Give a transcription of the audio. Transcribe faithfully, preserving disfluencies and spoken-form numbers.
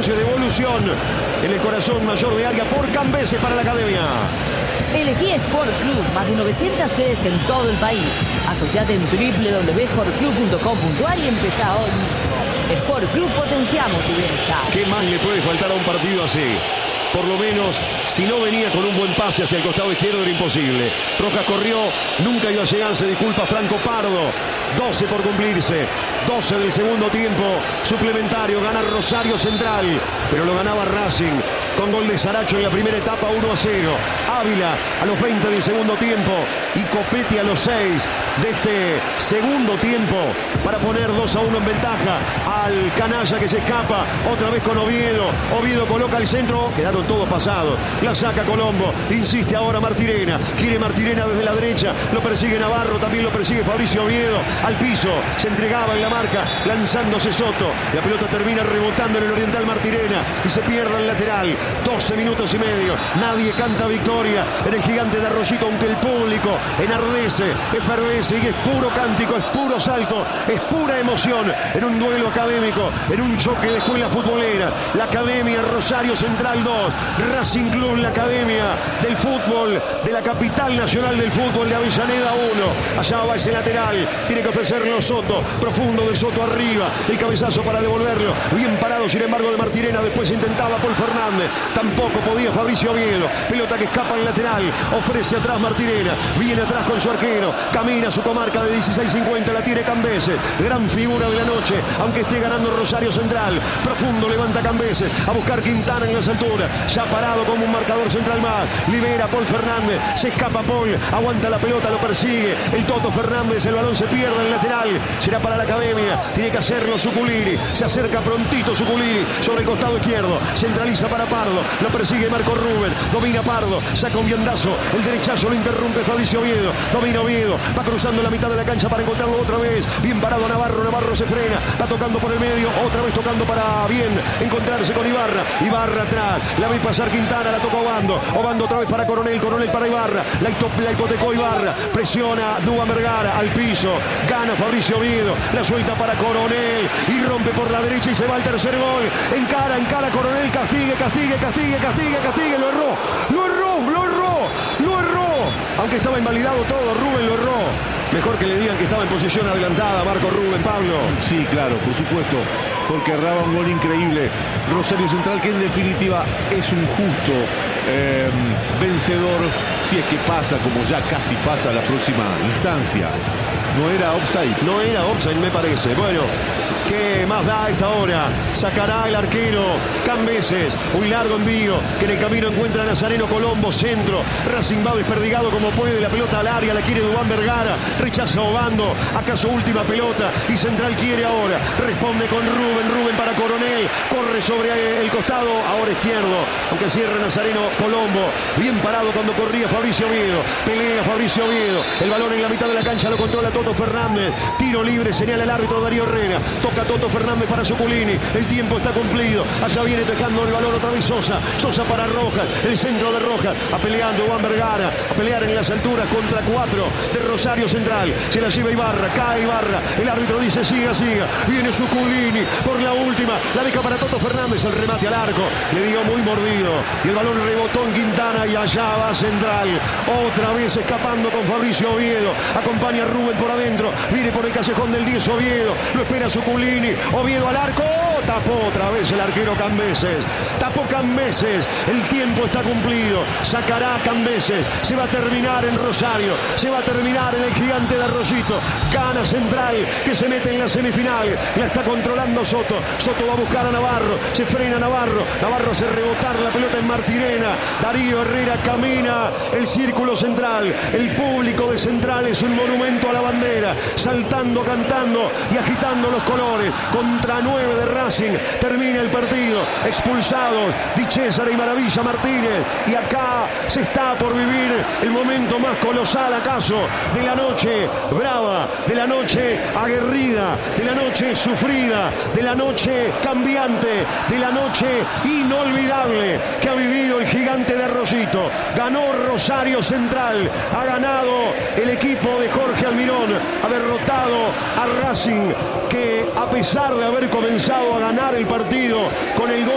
noche de evolución en el corazón mayor de área por Cambeses para la academia. Elegí Sport Club, más de novecientas sedes en todo el país. Asociate en doble u doble u doble u punto sport club punto com punto a r y empezá hoy mismo. Sport Club, potenciamos tu bienestar. ¿Qué más le puede faltar a un partido así? Por lo menos, si no venía con un buen pase hacia el costado izquierdo, era imposible. Rojas corrió, nunca iba a llegar, se disculpa Franco Pardo. doce por cumplirse, doce del segundo tiempo suplementario. Gana Rosario Central, pero lo ganaba Racing con gol de Saracho en la primera etapa, uno a cero. Ávila a los veinte del segundo tiempo y Copetti a los seis de este segundo tiempo para poner dos a uno en ventaja al canalla que se escapa otra vez con Oviedo. Oviedo coloca el centro, quedaron todos pasados, la saca Colombo, insiste ahora Martirena, quiere Martirena desde la derecha, lo persigue Navarro, también lo persigue Fabricio Oviedo, al piso, se entregaba en la marca, lanzándose Soto, la pelota termina rebotando en el Oriental Martirena y se pierde el lateral. doce minutos y medio, nadie canta victoria en el Gigante de Arroyito, aunque el público enardece, efervece y es puro cántico, es puro salto, es pura emoción en un duelo académico, en un choque de escuela futbolera. La Academia Rosario Central dos, Racing Club, la Academia del Fútbol de la capital nacional del fútbol de Avellaneda uno. Allá va ese lateral, tiene que ofrecerlo Soto, profundo de Soto arriba, el cabezazo para devolverlo, bien parado sin embargo de Martirena, después intentaba Paul Fernández, tampoco podía Fabricio Oviedo, pelota que escapa al lateral, ofrece atrás Martirena, viene atrás con su arquero, camina a su comarca de dieciséis cincuenta, la tiene Cambeses, gran figura de la noche, aunque esté ganando Rosario Central, profundo levanta Cambeses, a buscar Quintana en las alturas, ya parado como un marcador central más, libera Paul Fernández, se escapa Paul, aguanta la pelota, lo persigue, el Toto Fernández, el balón se pierde en el lateral, será para la Academia, tiene que hacerlo Suculini, se acerca prontito Suculini, sobre el costado izquierdo, centraliza para Pardo, lo persigue Marco Rubén, domina Pardo, saca un viandazo, el derechazo lo interrumpe Fabricio Oviedo, domina Oviedo, va cruzando la mitad de la cancha para encontrarlo otra vez, bien parado Navarro, Navarro se frena, va tocando por el medio, otra vez tocando para bien, encontrarse con Ibarra, Ibarra atrás, la ve pasar Quintana, la toca Obando, Obando otra vez para Coronel, Coronel para Ibarra, la, la hipotecó Ibarra, presiona Dúa Vergara, al piso, gana Fabricio Oviedo, la suelta para Coronel y rompe por la derecha y se va al tercer gol, encara, encara Coronel, castigue, castigue, castigue, castigue, castigue, lo erró, lo erró, lo erró, lo erró, aunque estaba invalidado todo, Rubén lo erró. Mejor que le digan que estaba en posición adelantada Marco Rubén, Pablo. Sí, claro, por supuesto, porque erraba un gol increíble. Rosario Central, que en definitiva es un justo eh, vencedor, si es que pasa, como ya casi pasa, la próxima instancia. No era offside. No era offside, me parece. Bueno, ¿qué más da a esta hora? Sacará el arquero Cambeses, un largo envío que en el camino encuentra a Nazareno Colombo, centro, Racing va desperdigado como puede, la pelota al área, la quiere Dubán Vergara, rechaza Obando, acaso última pelota y Central quiere ahora, responde con Rubén, Rubén para Coronel, corre sobre el costado, ahora izquierdo, aunque cierra Nazareno Colombo, bien parado cuando corría Fabricio Oviedo, pelea Fabricio Oviedo, el balón en la mitad de la cancha lo controla Toto Fernández, tiro libre, señala el árbitro Darío Herrera, toca Toto Fernández para Suculini, el tiempo está cumplido, allá viene dejando el balón otra vez Sosa, Sosa para Rojas, el centro de Rojas, a peleando Juan Vergara, a pelear en las alturas contra cuatro de Rosario Central, se la lleva Ibarra, cae Ibarra, el árbitro dice siga, siga, viene Suculini por la última, la deja para Toto Fernández, el remate al arco, le dio muy mordido, y el balón rebotó en Quintana y allá va Central, otra vez escapando con Fabricio Oviedo, acompaña a Rubén por adentro, viene por el callejón del diez Oviedo, lo espera Suculini, Oviedo al arco, oh, tapó otra vez el arquero Cambeses, tapó Cambeses, el tiempo está cumplido, sacará Cambeses, se va a terminar en Rosario, se va a terminar en el Gigante de Arroyito, gana Central, que se mete en la semifinal, la está controlando Soto, Soto va a buscar a Navarro, se frena Navarro, Navarro hace rebotar la pelota en Martirena, Darío Herrera camina el círculo central, el público de Central es un monumento a la bandera, saltando, cantando y agitando los colores, contra nueve de Racing, termina el partido, expulsados Di César y Maravilla Martínez, y acá se está por vivir el momento más colosal acaso de la noche brava, de la noche aguerrida, de la noche sufrida, de la noche cambiante, de la noche inolvidable que ha vivido el Gigante de Arroyito. Ganó Rosario Central, ha ganado el equipo de Jorge Almirón, ha derrotado a Racing, que a pesar de haber comenzado a ganar el partido con el gol